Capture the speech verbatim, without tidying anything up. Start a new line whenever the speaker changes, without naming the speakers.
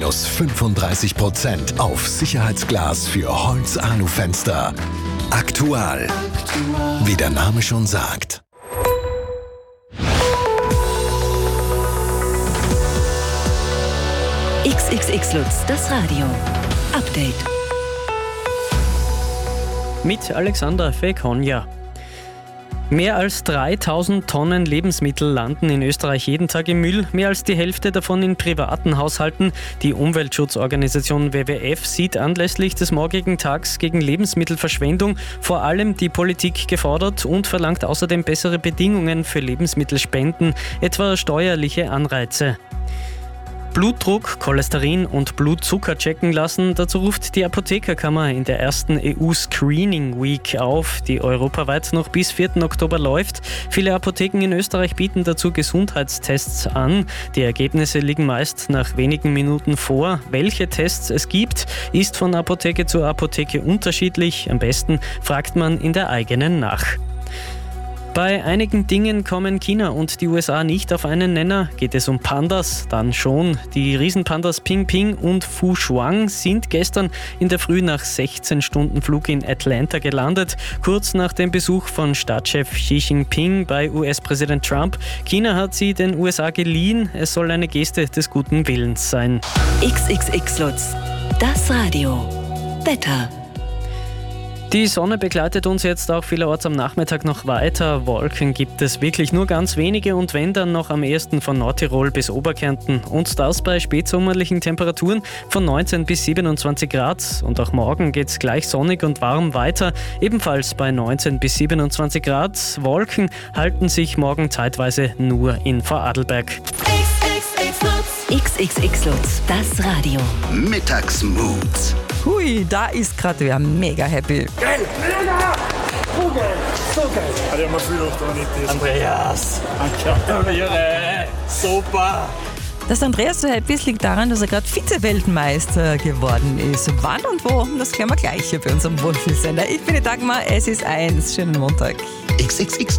fünfunddreißig Prozent auf Sicherheitsglas für Holz-Alu-Fenster. Aktual. Wie der Name schon sagt.
X X X Lutz, das Radio. Update.
Mit Alexander Fekonja. Mehr als dreitausend Tonnen Lebensmittel landen in Österreich jeden Tag im Müll, mehr als die Hälfte davon in privaten Haushalten. Die Umweltschutzorganisation W W F sieht anlässlich des morgigen Tags gegen Lebensmittelverschwendung vor allem die Politik gefordert und verlangt außerdem bessere Bedingungen für Lebensmittelspenden, etwa steuerliche Anreize. Blutdruck, Cholesterin und Blutzucker checken lassen. Dazu ruft die Apothekerkammer in der ersten E U-Screening Week auf, die europaweit noch bis vierten Oktober läuft. Viele Apotheken in Österreich bieten dazu Gesundheitstests an. Die Ergebnisse liegen meist nach wenigen Minuten vor. Welche Tests es gibt, ist von Apotheke zu Apotheke unterschiedlich. Am besten fragt man in der eigenen nach. Bei einigen Dingen kommen China und die U S A nicht auf einen Nenner. Geht es um Pandas? Dann schon. Die Riesenpandas Ping Ping und Fu Shuang sind gestern in der Früh nach sechzehn Stunden Flug in Atlanta gelandet, kurz nach dem Besuch von Staatschef Xi Jinping bei U S-Präsident Trump. China hat sie den U S A geliehen. Es soll eine Geste des guten Willens sein.
X X X Lutz, das Radio. Wetter.
Die Sonne begleitet uns jetzt auch vielerorts am Nachmittag noch weiter. Wolken gibt es wirklich nur ganz wenige und wenn dann noch am ehesten von Nordtirol bis Oberkärnten. Und das bei spätsommerlichen Temperaturen von neunzehn bis siebenundzwanzig Grad. Und auch morgen geht es gleich sonnig und warm weiter, ebenfalls bei neunzehn bis siebenundzwanzig Grad. Wolken halten sich morgen zeitweise nur in Vorarlberg.
X X X Lutz, das Radio.
Mittagsmoods.
Hui, da ist gerade wer mega happy.
Geil! Mega! So geil! So geil! Hat ja mal viel Luft, Andreas! Danke! Super!
Dass Andreas so happy ist, liegt daran, dass er gerade Vize-Weltmeister geworden ist. Wann und wo, das klären wir gleich hier bei unserem Wohlfühlsender. Ich bin die Dagmar, es ist eins. Schönen Montag.
X X X